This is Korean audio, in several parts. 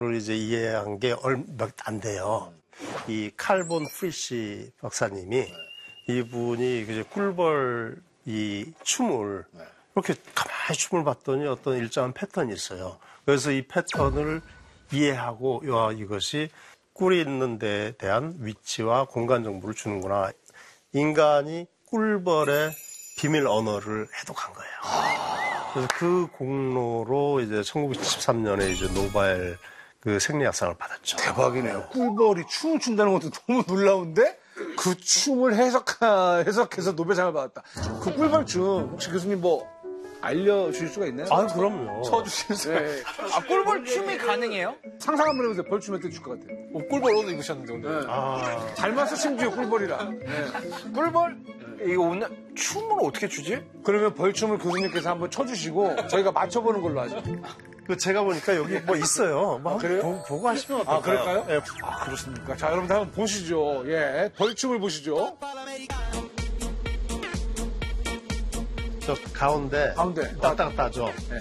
이제 이해한 게 몇 안 돼요. 이 칼본 프리시 박사님이 이분이 이제 꿀벌 이 춤을 이렇게 가만히 춤을 봤더니 어떤 일정한 패턴이 있어요. 그래서 이 패턴을 이해하고 이것이 꿀이 있는 데에 대한 위치와 공간 정보를 주는구나. 인간이 꿀벌의 비밀 언어를 해독한 거예요. 그래서 그 공로로 이제 1973년에 이제 노벨 그 생리학상을 받았죠. 대박이네요. 꿀벌이 춤을 춘다는 것도 너무 놀라운데 그 춤을 해석해서 노벨상을 받았다. 그 꿀벌 춤 혹시 교수님 뭐 알려주실 수가 있나요? 아, 그럼요. 쳐주실 수가 있나요? 아, 꿀벌 춤이 가능해요? 상상 한번 해보세요. 벌춤 할 때 줄 것 같아요. 꿀벌 옷 입으셨는데, 오늘. 네. 닮았어, 심지어 꿀벌이랑. 네. 꿀벌? 이거 오늘 춤을 어떻게 추지? 그러면 벌춤을 교수님께서 한번 쳐주시고 저희가 맞춰보는 걸로 하죠. 그 제가 보니까 여기 뭐 있어요. 뭐 그래요? 보고 하시면 어떨까요? 아, 그럴까요? 네. 아, 그렇습니까? 자, 여러분들 한번 보시죠. 예. 벌춤을 보시죠. 저 가운데 왔다 갔다 하죠. 네.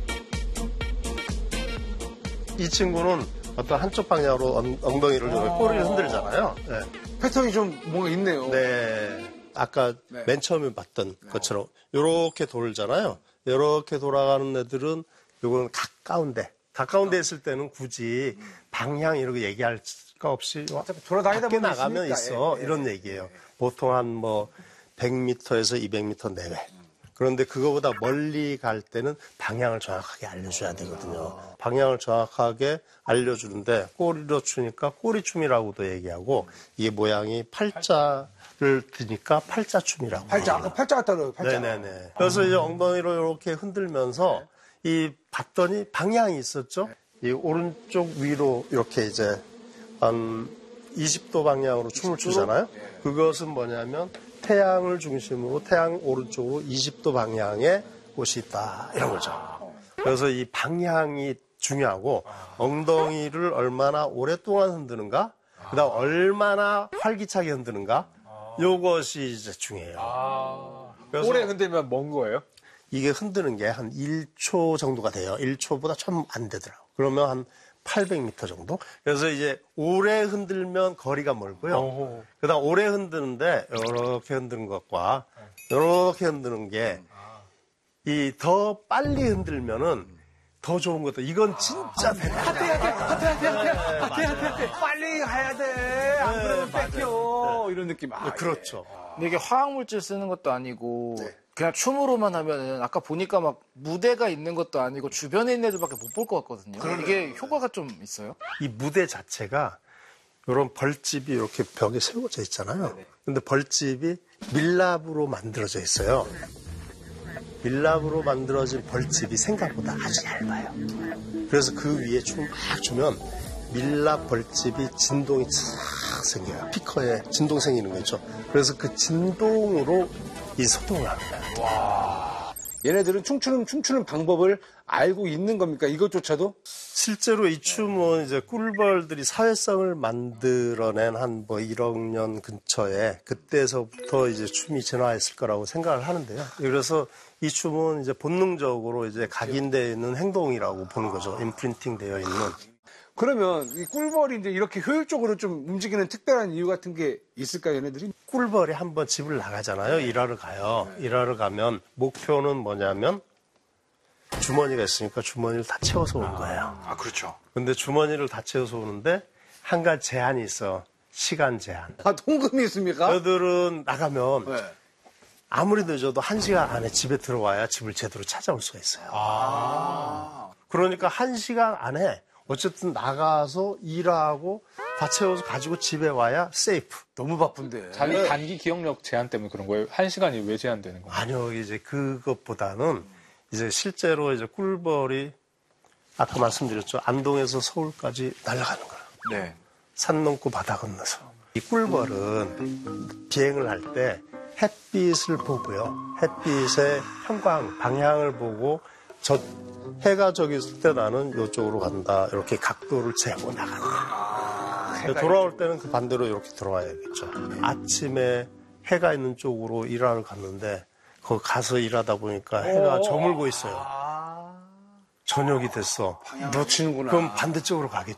이 친구는 어떤 한쪽 방향으로 엉덩이를 꼬리를 흔들잖아요. 네. 패턴이 좀 뭔가 있네요. 네. 아까 네. 맨 처음에 봤던 것처럼 이렇게 돌잖아요. 이렇게 돌아가는 애들은 요거는 가까운데 있을 때는 굳이 방향 이렇게 얘기할 거 없이 어차피 돌아다니다 밖에 보면 나가면 있으니까. 있어. 예, 이런 얘기예요. 보통 한 뭐 100m에서 200m 내외. 그런데 그거보다 멀리 갈 때는 방향을 정확하게 알려줘야 되거든요. 방향을 정확하게 알려주는데 꼬리로 추니까 꼬리춤이라고도 얘기하고 이게 모양이 팔자를 드니까 팔자춤이라고. 팔자, 아까 팔자 같다고요. 팔자. 네네네. 그래서 이제 엉덩이로 이렇게 흔들면서 이 봤더니 방향이 있었죠. 이 오른쪽 위로 이렇게 이제 한 20도 방향으로 춤을 추잖아요. 그것은 뭐냐면 태양을 중심으로 태양 오른쪽으로 20도 방향의 곳이 있다. 이런 거죠. 그래서 이 방향이 중요하고 엉덩이를 얼마나 오랫동안 흔드는가, 그다음 얼마나 활기차게 흔드는가, 요것이 이제 중요해요. 오래 흔들면 먼 거예요? 이게 흔드는 게 한 1초 정도가 돼요. 1초보다 좀 안 되더라고. 그러면 한 800m 정도? 그래서 이제 오래 흔들면 거리가 멀고요. 그다음 오래 흔드는데 이렇게 흔드는 것과 이렇게 흔드는 게 이 더 빨리 흔들면은 더 좋은 것도 이건 진짜 하태. 빨리 가야 돼. 안 그러면 뺏겨. 이런 느낌. 아, 그렇죠. 근데 이게 화학물질 쓰는 것도 아니고 그냥 춤으로만 하면은 아까 보니까 막 무대가 있는 것도 아니고 주변에 있는 애들밖에 못 볼 것 같거든요. 이게 효과가 좀 있어요? 이 무대 자체가 이런 벌집이 이렇게 벽에 세워져 있잖아요. 근데 벌집이 밀랍으로 만들어져 있어요. 밀랍으로 만들어진 벌집이 생각보다 아주 얇아요. 그래서 그 위에 춤을 막 추면 밀랍 벌집이 진동이 싹 생겨요. 피커에 진동 생기는 거 있죠. 그래서 그 진동으로 이 소통을 하는 거예요. 얘네들은 춤추는 방법을 알고 있는 겁니까? 이것조차도? 실제로 이 춤은 이제 꿀벌들이 사회성을 만들어낸 한 뭐 1억 년 근처에 그때서부터 이제 춤이 진화했을 거라고 생각을 하는데요. 그래서 이 춤은 이제 본능적으로 이제 각인되어 있는 행동이라고 보는 거죠. 임프린팅 되어 있는. 그러면 이 꿀벌이 이제 이렇게 효율적으로 좀 움직이는 특별한 이유 같은 게 있을까요, 얘네들이? 꿀벌이 한번 집을 나가잖아요. 일하러 가요. 일하러 가면 목표는 뭐냐면 주머니가 있으니까 주머니를 다 채워서 오는 거예요. 아, 그렇죠. 근데 주머니를 다 채워서 오는데 한 가지 제한이 있어. 시간 제한. 아, 통금이 있습니까? 너희들은 나가면 네. 아무리 늦어도 1시간 안에 집에 들어와야 집을 제대로 찾아올 수가 있어요. 그러니까 1시간 안에 어쨌든 나가서 일하고 다 채워서 가지고 집에 와야 세이프. 너무 바쁜데. 자기 단기 기억력 제한 때문에 그런 거예요? 1시간이 왜 제한되는 거예요? 아니요, 이제 그것보다는 이제 실제로 이제 꿀벌이 아까 말씀드렸죠. 안동에서 서울까지 날아가는 거예요. 네. 산 넘고 바다 건너서. 이 꿀벌은 비행을 할 때 햇빛을 보고요. 햇빛의 형광, 방향을 보고 해가 저기 있을 때 나는 이쪽으로 간다. 이렇게 각도를 재고 나가는 거예요. 돌아올 때는 그 반대로 이렇게 들어와야겠죠. 아침에 해가 있는 쪽으로 일하러 갔는데 거기 가서 일하다 보니까 해가 저물고 있어요. 저녁이 됐어. 놓치는구나. 그럼 반대쪽으로 가겠죠.